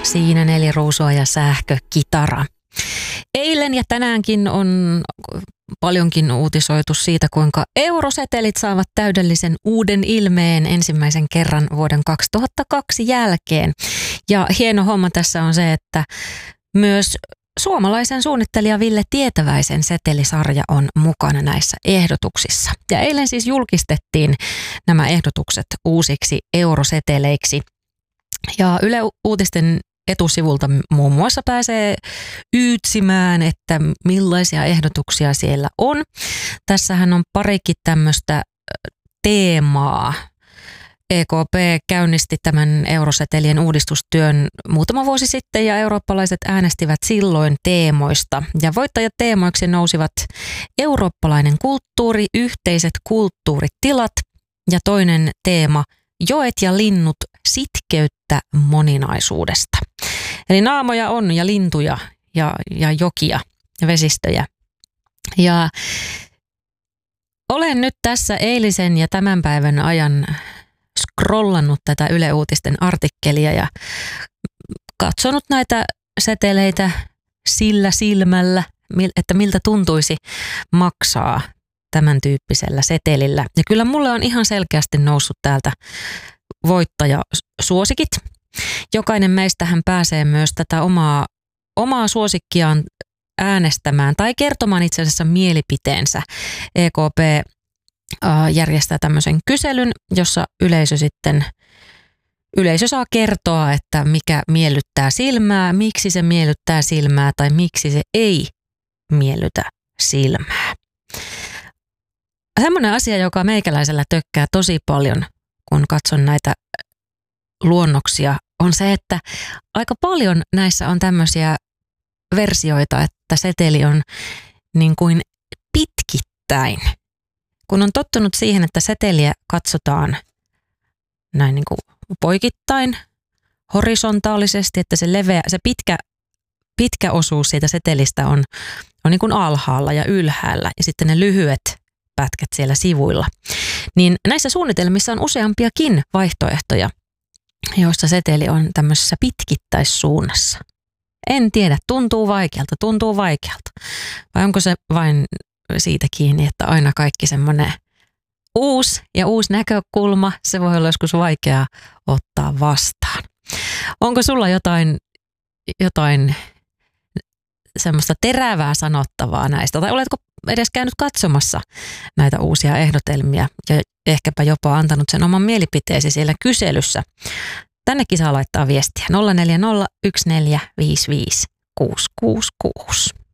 Siinä 4 ruusua ja sähkökitara. Eilen ja tänäänkin on paljonkin uutisoitu siitä, kuinka eurosetelit saavat täydellisen uuden ilmeen ensimmäisen kerran vuoden 2002 jälkeen. Ja hieno homma tässä on se, että myös suomalaisen suunnittelija Ville Tietäväisen setelisarja on mukana näissä ehdotuksissa. Ja eilen siis julkistettiin nämä ehdotukset uusiksi euroseteleiksi. Ja Yle Uutisten etusivulta muun muassa pääsee yytsimään, että millaisia ehdotuksia siellä on. Tässähän on parikin tämmöistä teemaa. EKP käynnisti tämän eurosetelien uudistustyön muutama vuosi sitten ja eurooppalaiset äänestivät silloin teemoista. Ja voittajateemoiksi nousivat eurooppalainen kulttuuri, yhteiset kulttuuritilat ja toinen teema joet ja linnut sitkeyttä moninaisuudesta. Eli naamoja on ja lintuja ja jokia ja vesistöjä. Ja olen nyt tässä eilisen ja tämän päivän ajan scrollannut tätä Yle Uutisten artikkelia ja katsonut näitä seteleitä sillä silmällä, että miltä tuntuisi maksaa tämän tyyppisellä setelillä. Ja kyllä mulle on ihan selkeästi noussut täältä voittajasuosikit. Jokainen meistähän pääsee myös tätä omaa suosikkiaan äänestämään tai kertomaan itse asiassa mielipiteensä. EKP järjestää tämmöisen kyselyn, jossa yleisö saa kertoa, että mikä miellyttää silmää, miksi se miellyttää silmää tai miksi se ei miellytä silmää. Semmoinen asia, joka meikäläisellä tökkää tosi paljon, kun katson näitä luonnoksia, on se, että aika paljon näissä on tämmöisiä versioita, että seteli on niin kuin pitkittäin. Kun on tottunut siihen, että seteliä katsotaan näin niin kuin poikittain, horisontaalisesti, että se pitkä osuus siitä setelistä on niin kuin alhaalla ja ylhäällä ja sitten ne lyhyet pätkät siellä sivuilla. Niin näissä suunnitelmissa on useampiakin vaihtoehtoja, joissa seteli on tämmöisessä pitkittäissuunnassa. En tiedä, tuntuu vaikealta. Vai onko se vain siitä kiinni, että aina kaikki semmoinen uusi näkökulma, se voi olla joskus vaikeaa ottaa vastaan. Onko sulla jotain semmoista terävää sanottavaa näistä, tai oletko edes käynyt katsomassa näitä uusia ehdotelmia ja ehkäpä jopa antanut sen oman mielipiteesi siellä kyselyssä? Tännekin saa laittaa viestiä 040 1455 666.